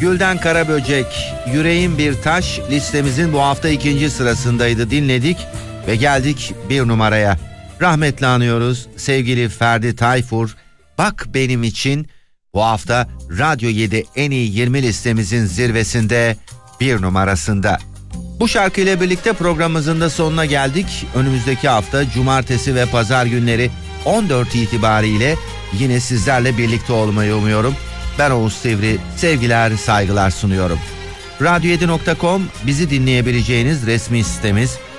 Gülden Karaböcek, Yüreğim Bir Taş listemizin bu hafta 2. sırasındaydı, dinledik ve geldik 1 numaraya. Rahmetle anıyoruz sevgili Ferdi Tayfur. Bak Benim İçin bu hafta Radyo 7 en iyi 20 listemizin zirvesinde 1 numarasında. Bu şarkıyla birlikte programımızın da sonuna geldik. Önümüzdeki hafta cumartesi ve pazar günleri 14 itibariyle yine sizlerle birlikte olmayı umuyorum. Ben Oğuz Sivri, sevgiler, saygılar sunuyorum. Radyo7.com bizi dinleyebileceğiniz resmi sitemiz.